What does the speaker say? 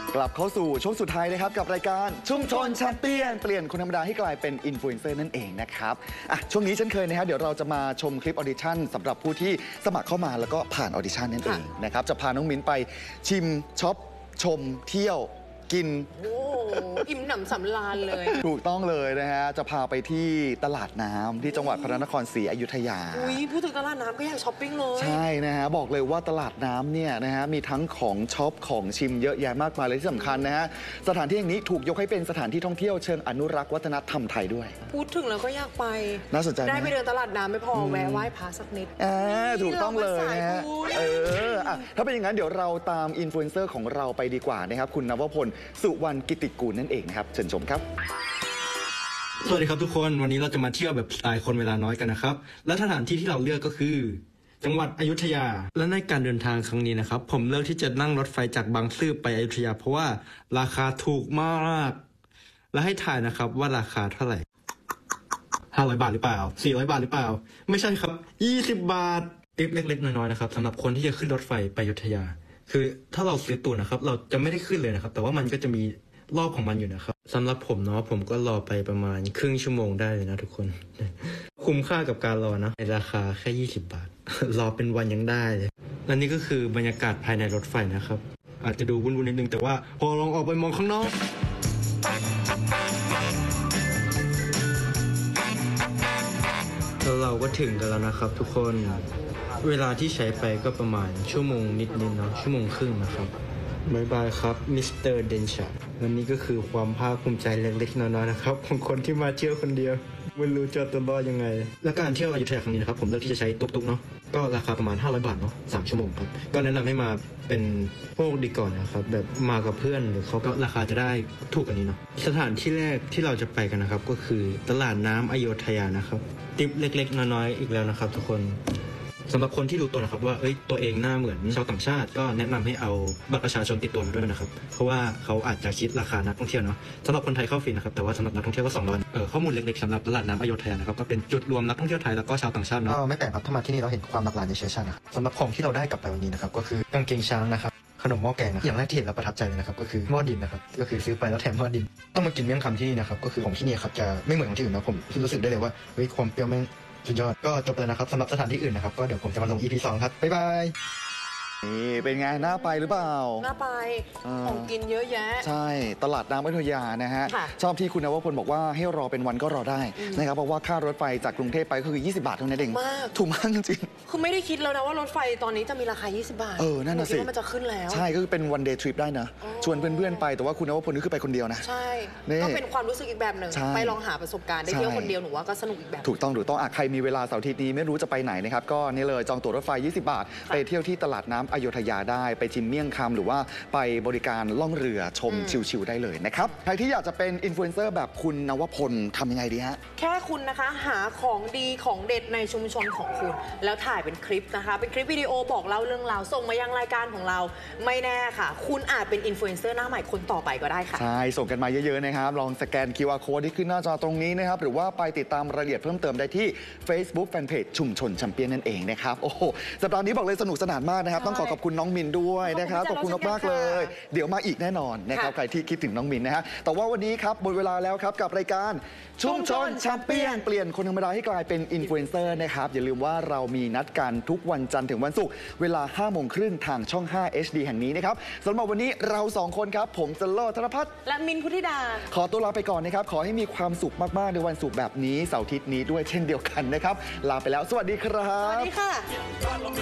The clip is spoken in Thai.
กลับเข้าสู่ช่วงสุดท้ายนะครับกับรายการชุมชนแชมเปี้ยนเปลี่ยนคนธรรมดาให้กลายเป็นอินฟลูเอนเซอร์นั่นเองนะครับช่วงนี้เช่นเคยนะครับเดี๋ยวเราจะมาชมคลิปออดิชั่นสำหรับผู้ที่สมัครเข้ามาแล้วก็ผ่านออดิชั่นนั่นเองนะครับจะพาน้องมิ้นไปชิมช็อปชมเที่ยวกินอิ่มหนำสำราญเลยถูกต้องเลยนะฮะจะพาไปที่ตลาดน้ำที่จังหวัดพระนครศรีอยุธยาพูดถึงตลาดน้ำก็อยากช้อปปิ้งเลยใช่นะฮะบอกเลยว่าตลาดน้ำเนี่ยนะฮะมีทั้งของช็อปของชิมเยอะแยะมากมายเลยที่สำคัญนะฮะสถานที่แห่งนี้ถูกยกให้เป็นสถานที่ท่องเที่ยวเชิงอนุรักษ์วัฒนธรรมไทยด้วยพูดถึงแล้วก็อยากไปน่าสนใจได้ไปเดินตลาดน้ำไม่พอแวะไหว้พระสักนิดถูกต้องเลยนะฮะถ้าเป็นอย่างนั้นเดี๋ยวเราตามอินฟลูเอนเซอร์ของเราไปดีกว่านะครับคุณนวพลสุวรรณกิติกูลนั่นเองนะครับเชิญชมครับสวัสดีครับทุกคนวันนี้เราจะมาเที่ยวแบบสไตล์คนเวลาน้อยกันนะครับและสถานที่ที่เราเลือกก็คือจังหวัดอยุธยาและในการเดินทางครั้งนี้นะครับผมเลือกที่จะนั่งรถไฟจากบางซื่อไปอยุธยาเพราะว่าราคาถูกมากและให้ถ่ายนะครับว่าราคาเท่าไหร่500 บาทหรือเปล่า400 บาทหรือเปล่าไม่ใช่ครับ20 บาททิปเล็กๆน้อยๆนะครับสำหรับคนที่จะขึ้นรถไฟไปอยุธยาคือถ้าเราซื้อตั๋วนะครับเราจะไม่ได้ขึ้นเลยนะครับแต่ว่ามันก็จะมีรอบของมันอยู่นะครับสำหรับผมเนาะผมก็รอไปประมาณครึ่งชั่วโมงได้เลยนะทุกคนคุ้มค่ากับการรอนะในราคาแค่20 บาทรอเป็นวันยังได้เลยและนี่ก็คือบรรยากาศภายในรถไฟนะครับอาจจะดูวุ่นๆนิดนึงแต่ว่าพอลองออกไปมองข้างนอกแล้วเราก็ถึงกันแล้วนะครับทุกคนเวลาที่ใช้ไปก็ประมาณชั่วโมงนิดๆเนาะชั่วโมงครึ่งนะครับบ๊ายบายครับมิสเตอร์เดนชาและนี่ก็คือความภาคภูมิใจเล็กๆน้อยๆนะครับของคนที่มาเที่ยวคนเดียวไม่รู้จะตัวรอดยังไงและการเที่ยวอยุธยาครั้งนี้นะครับผมเลือกที่จะใช้ตุ๊กๆเนาะก็ราคาประมาณ500 บาทเนาะ3 ชั่วโมงครับก็แนะนำให้มาเป็นพวกดีก่อนนะครับแบบมากับเพื่อนหรือเขาก็ราคาจะได้ถูกกว่านี้เนาะสถานที่แรกที่เราจะไปกันนะครับก็คือตลาดน้ำอยุธยานะครับทิปเล็กๆน้อยๆอีกแล้วนะครับทุกคนสำหรับคนที่รู้ตัวนะครับว่าตัวเองหน้าเหมือนชาวต่างชาติก็แนะนำให้เอาบัตรประชาชนติดตัวมาด้วยนะครับเพราะว่าเขาอาจจะคิดราคานักท่องเที่ยวเนาะสำหรับคนไทยเข้าฟรีนะครับแต่ว่าสำหรับนักท่องเที่ยวก็200ข้อมูลเล็กๆสำหรับตลาดน้ำอยุธยานะครับก็เป็นจุดรวมนักท่องเที่ยวไทยแล้วก็ชาวต่างชาติเนาะไม่แปลกครับถ้ามาที่นี่เราเห็นความหลากหลายในเชื้อชาตินะครับสำหรับของที่เราได้กลับไปวันนี้นะครับก็คือกางเกงช้างนะครับขนมหม้อแกงอย่างแรกที่เห็นแล้วประทับใจเลยนะครับก็คือหม้อดินนะครับก็คือซื้อไปแล้วแถมหม้อดินต้องมากินเมี่ยงคำที่นี่นะครับก็คือของที่นี่ครับจะไม่เหมือนของที่อื่นนะผมรู้สึกได้เลยว่าความเปรี้ยวแม่งสุดยอดก็จบเลยนะครับสำหรับสถานที่อื่นนะครับก็เดี๋ยวผมจะมาลง EP 2ครับบ๊ายบายนี่เป็นไงน่าไปหรือเปล่าน่าไปของกินเยอะแยะใช่ตลาดน้ำอยุธยานะฮะชอบที่คุณนวพลบอกว่าให้รอเป็นวันก็รอได้นะครับเพราะว่าค่ารถไฟจากกรุงเทพไปก็คือ20 บาทเท่านั้นเองถูกมากจริงคือไม่ได้คิดแล้วนะว่ารถไฟตอนนี้จะมีราคา20 บาทนั่นน่ะสิมันจะขึ้นแล้วใช่ก็คือเป็นวันเดย์ทริปได้นะชวนเพื่อนๆไปแต่ว่าคุณนวพลนี่คือไปคนเดียวนะใช่ก็เป็นความรู้สึกอีกแบบหนึ่งไปลองหาประสบการณ์ได้เที่ยวคนเดียวหนูว่าก็สนุกอีกแบบถูกต้องใครมีเวลาเสาร์อาทิตย์นี้ไม่รู้จะไปไหนนะครับก็นี่เลยจองตั๋วรถไฟ20 บาทไปเที่ยวที่ตลาดน้ำอยุธยาได้ไปชิมเมี่ยงคำหรือว่าไปบริการล่องเรือชมชิวๆได้เลยนะครับใครที่อยากจะเป็นอินฟลูเอนเซอร์แบบคุณนวพลทำยังไงดีฮะแค่คุณนะคะหาของดีของเด็ดในชุมชนของคุณแล้วถ่ายเป็นคลิปนะคะเป็นคลิปวิดีโอบอกเล่าเรื่องราวส่งมายังรายการของเราไม่แน่ค่ะคุณอาจเป็นอินฟลูเอนเซอร์หน้าใหม่คนต่อไปก็ได้ค่ะใช่ส่งกันมาเยอะๆนะครับลองสแกน QR Code ที่ขึ้นหน้าจอตรงนี้นะครับหรือว่าไปติดตามรายละเอียดเพิ่มเติมได้ที่ Facebook Fanpage ชุมชนแชมเปี้ยนนั่นเองนะครับโอ้โหสัปดาห์นี้บอกเลยสนุกสนานมากนะครับต้องขอบคุณน้องมินด้วยนะครับขอบคุณมากเลยเดี๋ยวมาอีกแน่นอนนะครับใครที่คิดถึงน้องมินนะฮะแต่ว่าวันนี้ครับหมดเวลาแล้วครับกับรายการชุมชนแชมเปี้ยนเปลี่ยนคนธรรมดาให้กลายเป็นอินฟลูเอนเซอร์นะครับอย่าลืมว่าเรามีนัดกันทุกวันจันทร์ถึงวันศุกร์เวลา 5:30 ทางช่อง 5 HD แห่งนี้นะครับสำหรับวันนี้เรา2 คนครับผมจโลธนพัฒน์และมินพุทธิดาขอตัวลาไปก่อนนะครับขอให้มีความสุขมากๆในวันศุกร์แบบนี้เสาร์อาทิตย์นี้ด้วยเช่นเดียวกันนะครับลาไปแล้วสวัสดีครับสวัสดีค่ะ